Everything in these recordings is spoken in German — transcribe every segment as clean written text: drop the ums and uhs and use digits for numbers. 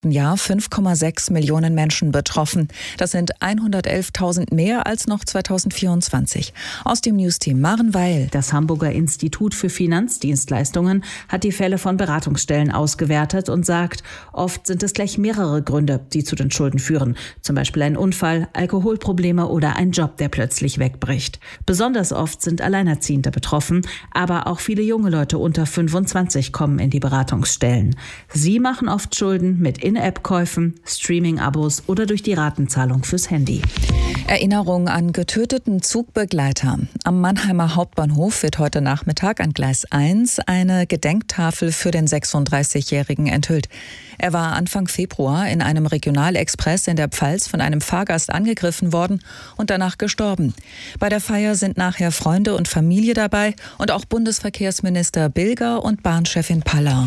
Jahr 5,6 Millionen Menschen betroffen. Das sind 111.000 mehr als noch 2024. Aus dem Newsteam Maren Weil. Das Hamburger Institut für Finanzdienstleistungen hat die Fälle von Beratungsstellen ausgewertet und sagt, oft sind es gleich mehrere Gründe, die zu den Schulden führen. Zum Beispiel ein Unfall, Alkoholprobleme oder ein Job, der plötzlich wegbricht. Besonders oft sind Alleinerziehende betroffen, aber auch viele junge Leute unter 25 kommen in die Beratungsstellen. Sie machen oft Schulden mit In-App-Käufen, Streaming-Abos oder durch die Ratenzahlung fürs Handy. Erinnerung an getöteten Zugbegleiter. Am Mannheimer Hauptbahnhof wird heute Nachmittag an Gleis 1 eine Gedenktafel für den 36-Jährigen enthüllt. Er war Anfang Februar in einem Regionalexpress in der Pfalz von einem Fahrgast angegriffen worden und danach gestorben. Bei der Feier sind nachher Freunde und Familie dabei und auch Bundesverkehrsminister Bilger und Bahnchefin Paller.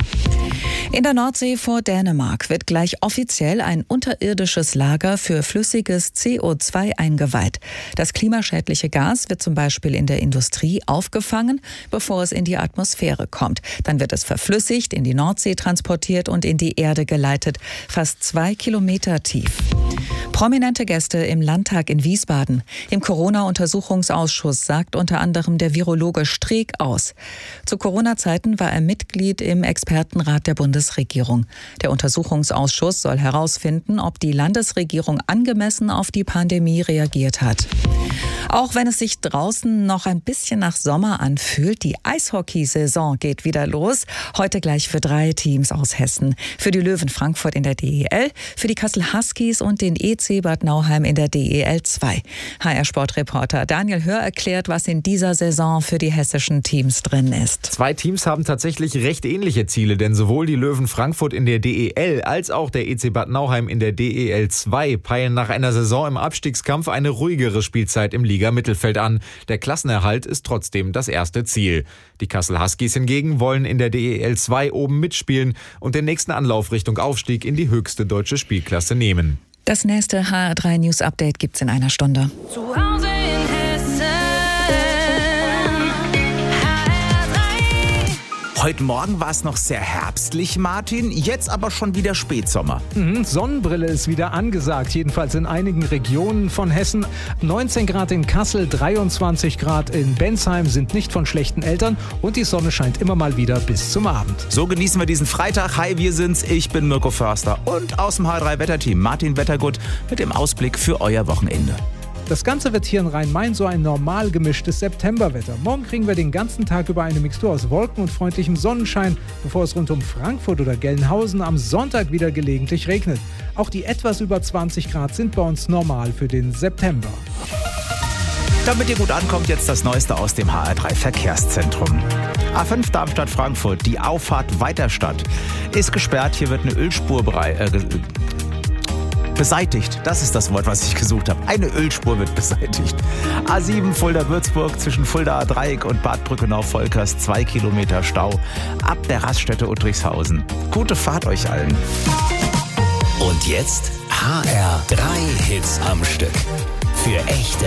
In der Nordsee vor Dänemark wird gleich offiziell ein unterirdisches Lager für flüssiges CO2 eingeweiht. Das klimaschädliche Gas wird zum Beispiel in der Industrie aufgefangen, bevor es in die Atmosphäre kommt. Dann wird es verflüssigt, in die Nordsee transportiert und in die Erde geleitet, fast 2 Kilometer tief. Prominente Gäste im Landtag in Wiesbaden. Im Corona-Untersuchungsausschuss sagt unter anderem der Virologe Streeck aus. Zu Corona-Zeiten war er Mitglied im Expertenrat der Bundesregierung. Der Untersuchungsausschuss soll herausfinden, ob die Landesregierung angemessen auf die Pandemie reagiert hat. Auch wenn es sich draußen noch ein bisschen nach Sommer anfühlt, die Eishockeysaison geht wieder los. Heute gleich für 3 Teams aus Hessen. Für die Löwen Frankfurt in der DEL, für die Kassel Huskies und den EC Bad Nauheim in der DEL 2. HR-Sportreporter Daniel Hör erklärt, was in dieser Saison für die hessischen Teams drin ist. 2 Teams haben tatsächlich recht ähnliche Ziele, denn sowohl die Löwen Frankfurt in der DEL als auch der EC Bad Nauheim in der DEL 2 peilen nach einer Saison im Abstiegskampf eine ruhigere Spielzeit im Liga-Mittelfeld an. Der Klassenerhalt ist trotzdem das erste Ziel. Die Kassel Huskies hingegen wollen in der DEL 2 oben mitspielen und den nächsten Anlauf Richtung Aufstieg in die höchste deutsche Spielklasse nehmen. Das nächste HR3 News Update gibt's in einer Stunde. Zu Hause in Hessen. Heute Morgen war es noch sehr herbstlich, Martin, jetzt aber schon wieder Spätsommer. Sonnenbrille ist wieder angesagt, jedenfalls in einigen Regionen von Hessen. 19 Grad in Kassel, 23 Grad in Bensheim sind nicht von schlechten Eltern und die Sonne scheint immer mal wieder bis zum Abend. So genießen wir diesen Freitag. Hi, wir sind's. Ich bin Mirko Förster und aus dem H3-Wetterteam Martin Wettergut mit dem Ausblick für euer Wochenende. Das Ganze wird hier in Rhein-Main so ein normal gemischtes Septemberwetter. Morgen kriegen wir den ganzen Tag über eine Mixtur aus Wolken und freundlichem Sonnenschein, bevor es rund um Frankfurt oder Gelnhausen am Sonntag wieder gelegentlich regnet. Auch die etwas über 20 Grad sind bei uns normal für den September. Damit ihr gut ankommt, jetzt das Neueste aus dem HR3 Verkehrszentrum. A5 Darmstadt-Frankfurt, die Auffahrt Weiterstadt ist gesperrt. Hier wird eine Ölspur beseitigt. Das ist das Wort, was ich gesucht habe. Eine Ölspur wird beseitigt. A7 Fulda-Würzburg zwischen Fuldaer Dreieck und Bad Brückenau-Volkers 2 Kilometer Stau ab der Raststätte Uttrichshausen. Gute Fahrt euch allen. Und jetzt HR3 Hits am Stück. Für echte